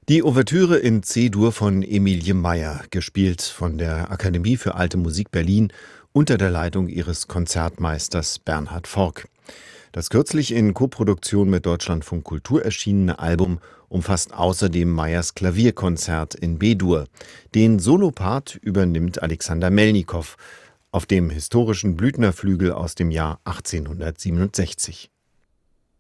Die Ouvertüre in C-Dur von Emilie Meyer, gespielt von der Akademie für Alte Musik Berlin unter der Leitung ihres Konzertmeisters Bernhard Forck. Das kürzlich in Koproduktion mit Deutschlandfunk Kultur erschienene Album umfasst außerdem Meyers Klavierkonzert in B-Dur. Den Solopart übernimmt Alexander Melnikow auf dem historischen Blüthner Flügel aus dem Jahr 1867.